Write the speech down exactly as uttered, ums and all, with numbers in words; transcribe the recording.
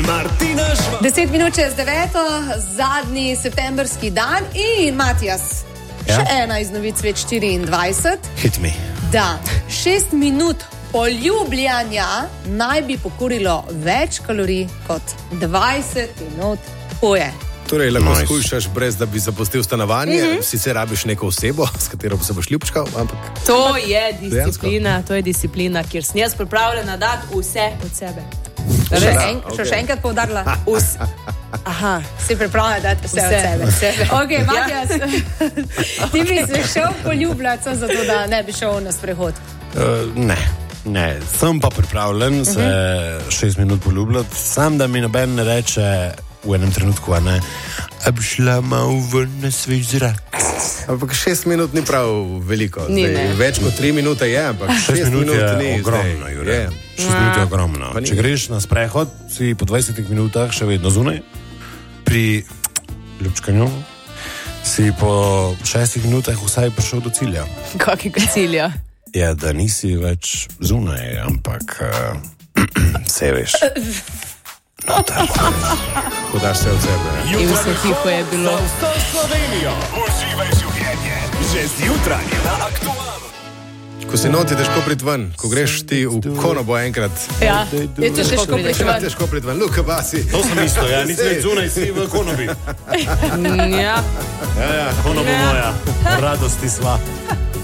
Martina Žvan. Deset minut čez deveto, zadnji septemberski dan in Matijas. Ja? Še ena iz novic več štiriindvajset. Hit me. Da, šest minut poljubljanja naj bi pokurilo več kalorij kot dvajset minut hoje. Torej, lahko Nice. skušaš, brez da bi zapustil stanovanje, Mhm. sicer rabiš neko osebo, s katero se boš ljubčkal, ampak To je disciplina, to je disciplina, kjer sem jaz pripravljena dati vse od sebe. Še, Ja, en, ok. še, še enkrat poudarila. Vse. Aha. Si pripravljena dati vse, Vse, od sebe. sebe. Ok, Matijas, ti bi se šel poljubljati, samo zato, da ne bi šel na sprehod. Uh, ne, ne, sem pa pripravljen se uh-huh. šest minut poljubljati, sam da mi noben ne reče v enem trenutku, a ne, a bi šla malo ven na svež zrak. Ampak šest minut ni prav veliko. Ni, Zdaj, ne. več kot tri minute je, ampak šest, Šest minut je ni ogromno, zdaj. Jure. Je. Šest minut je ogromno. Pa ni. Če greš na sprehod, si po dvajsetih minutah še vedno zunaj, pri ljubčkanju si po šestih minutah vsaj prišel do cilja. Kakega cilja? Ja, da nisi več zunaj, ampak uh, se veš. Notar. Podaš se od sebe. Ne? In vse tiho je bilo. Za vso Slovenijo uživaj življenje. Že zjutraj na Aktualu. Ko si noti, težko priti ven. Ko greš ti v konobo enkrat, Ja, je težko priti je ven. težko priti ven. Luka Basi. To sem isto, ja, nisi več zunaj, si v konobi. Ja. Ja, ja, konobo moja, radosti sva.